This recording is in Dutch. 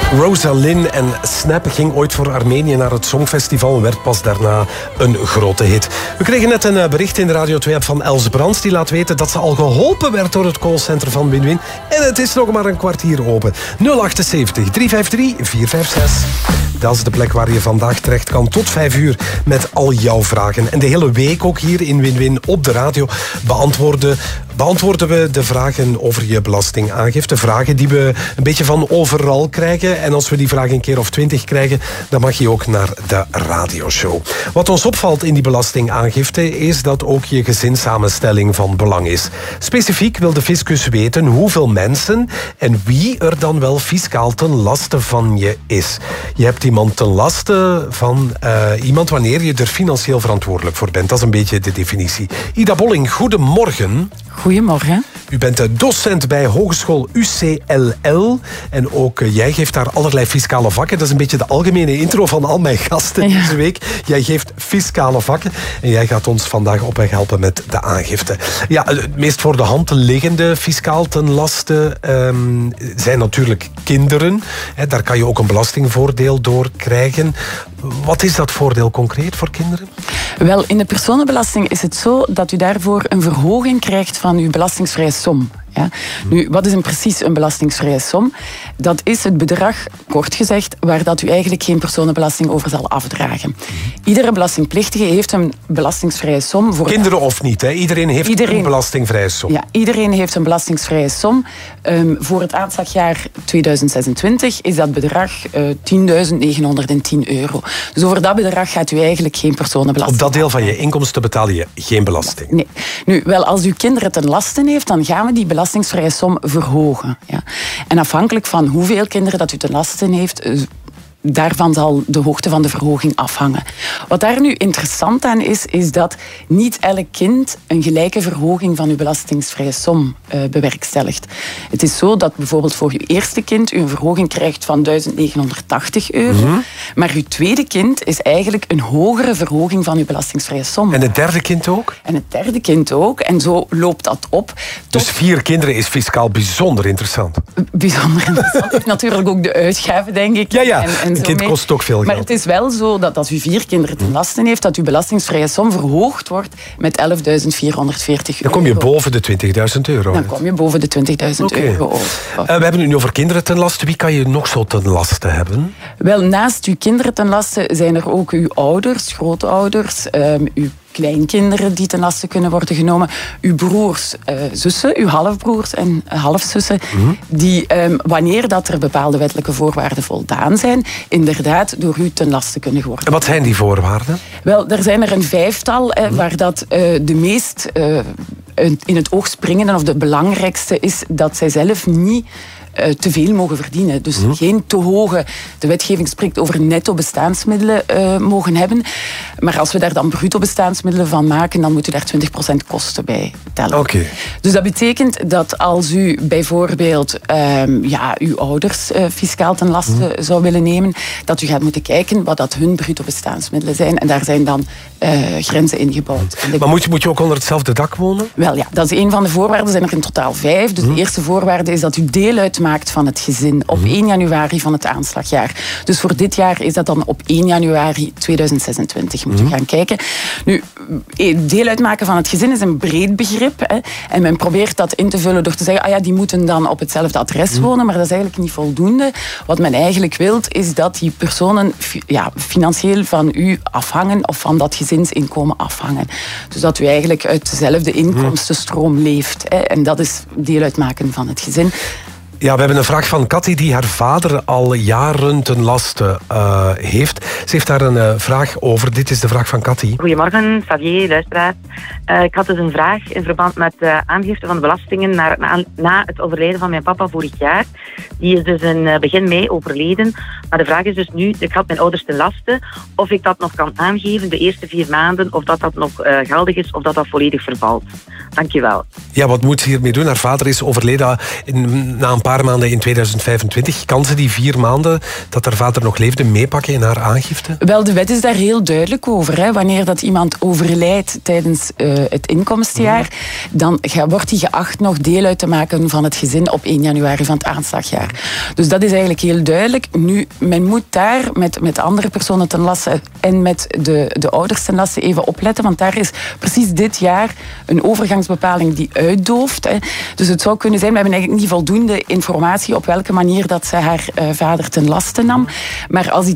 Rosalind en Snap ging ooit voor Armenië naar het Songfestival en werd pas daarna een grote hit. We kregen net een bericht in de Radio 2-app van Els Brands. Die laat weten dat ze al geholpen werd door het callcenter van Win-Win. En het is nog maar een kwartier open. 078 353 456. Dat is de plek waar je vandaag terecht kan tot 5 uur met al jouw vragen. En de hele week ook hier in Win-Win op de radio beantwoorden we de vragen over je belastingaangifte. Vragen die we een beetje van overal krijgen. En als we die vragen een keer of 20 krijgen, dan mag je ook naar de radioshow. Wat ons opvalt in die belastingaangifte is dat ook je gezinssamenstelling van belang is. Specifiek wil de fiscus weten hoeveel mensen en wie er dan wel fiscaal ten laste van je is. Je hebt iemand ten laste van iemand wanneer je er financieel verantwoordelijk voor bent. Dat is een beetje de definitie. Ida Bolling, goedemorgen. Goedemorgen. U bent docent bij Hogeschool UCLL en ook jij geeft daar allerlei fiscale vakken. Dat is een beetje de algemene intro van al mijn gasten deze week. Jij geeft fiscale vakken en jij gaat ons vandaag op weg helpen met de aangifte. Ja, het meest voor de hand liggende fiscaal ten laste zijn natuurlijk kinderen. Daar kan je ook een belastingvoordeel door krijgen. Wat is dat voordeel concreet voor kinderen? Wel, in de personenbelasting is het zo dat u daarvoor een verhoging krijgt van uw belastingsvrije som. Ja. Nu, wat is precies een belastingsvrije som? Dat is het bedrag, kort gezegd, waar dat u eigenlijk geen personenbelasting over zal afdragen. Iedere belastingplichtige heeft een belastingsvrije som. Voor kinderen of niet, hè? Iedereen heeft een belastingvrije som. Ja, iedereen heeft een belastingvrije som. Voor het aanslagjaar 2026 is dat bedrag €10.910. Dus over dat bedrag gaat u eigenlijk geen personenbelasting. Op dat deel van je inkomsten betaal je geen belasting? Nee. Nu, wel, als u kinderen ten laste heeft, dan gaan we die belastingsvrije som verhogen. Ja. En afhankelijk van hoeveel kinderen dat u ten laste heeft, daarvan zal de hoogte van de verhoging afhangen. Wat daar nu interessant aan is dat niet elk kind een gelijke verhoging van uw belastingsvrije som bewerkstelligt. Het is zo dat bijvoorbeeld voor uw eerste kind u een verhoging krijgt van €1.980. Maar uw tweede kind is eigenlijk een hogere verhoging van uw belastingsvrije som. En het derde kind ook? En het derde kind ook. En zo loopt dat op. Dus 4 kinderen is fiscaal bijzonder interessant. Bijzonder interessant. Heeft natuurlijk ook de uitgaven, denk ik. Ja. Een kind kost ook veel geld. Maar het is wel zo dat als u 4 kinderen ten laste heeft, dat uw belastingsvrije som verhoogd wordt met €11.440. Dan kom je boven de €20.000. Dan kom je boven de €20.000. We hebben het nu over kinderen ten laste. Wie kan je nog zo ten laste hebben? Wel, naast uw kinderen ten laste zijn er ook uw ouders, grootouders, uw kleinkinderen die ten laste kunnen worden genomen. Uw broers, zussen, uw halfbroers en halfzussen, die wanneer dat er bepaalde wettelijke voorwaarden voldaan zijn, inderdaad door u ten laste kunnen worden. En wat zijn die voorwaarden? Wel, er zijn er een 5-tal waar dat de meest in het oog springende of de belangrijkste is dat zij zelf niet te veel mogen verdienen. Dus geen te hoge, de wetgeving spreekt over netto bestaansmiddelen mogen hebben. Maar als we daar dan bruto bestaansmiddelen van maken, dan moet u daar 20% kosten bij tellen. Dus dat betekent dat als u bijvoorbeeld uw ouders fiscaal ten laste zou willen nemen, dat u gaat moeten kijken wat dat hun bruto bestaansmiddelen zijn. En daar zijn dan grenzen ingebouwd. Maar moet je ook onder hetzelfde dak wonen? Wel ja, dat is een van de voorwaarden. Er zijn er in totaal 5. Dus de eerste voorwaarde is dat u deel uitmaakt van het gezin op 1 januari van het aanslagjaar. Dus voor dit jaar is dat dan op 1 januari 2026. Moet u gaan kijken. Nu, deel uitmaken van het gezin is een breed begrip. Hè, en men probeert dat in te vullen door te zeggen, die moeten dan op hetzelfde adres wonen, maar dat is eigenlijk niet voldoende. Wat men eigenlijk wil, is dat die personen financieel van u afhangen of van dat gezinsinkomen afhangen. Dus dat u eigenlijk uit dezelfde inkomstenstroom leeft. Hè, en dat is deel uitmaken van het gezin. Ja, we hebben een vraag van Cathy die haar vader al jaren ten laste heeft. Ze heeft daar een vraag over. Dit is de vraag van Cathy. Goedemorgen, Xavier, luisteraar. Ik had dus een vraag in verband met de aangifte van de belastingen na het overlijden van mijn papa vorig jaar. Die is dus in begin mei overleden. Maar de vraag is dus nu, ik had mijn ouders ten laste, of ik dat nog kan aangeven de eerste 4 maanden, of dat nog geldig is, of dat volledig vervalt. Dankjewel. Ja, wat moet ze hiermee doen? Haar vader is overleden na een paar paar maanden in 2025. Kan ze die 4 maanden dat haar vader nog leefde meepakken in haar aangifte? Wel, de wet is daar heel duidelijk over. Hè. Wanneer dat iemand overlijdt tijdens het inkomstenjaar, dan wordt hij geacht nog deel uit te maken van het gezin op 1 januari van het aanslagjaar. Dus dat is eigenlijk heel duidelijk. Nu, men moet daar met andere personen ten laste en met de ouders ten laste even opletten, want daar is precies dit jaar een overgangsbepaling die uitdooft. Hè. Dus het zou kunnen zijn, we hebben eigenlijk niet voldoende informatie op welke manier dat ze haar vader ten laste nam. Maar als die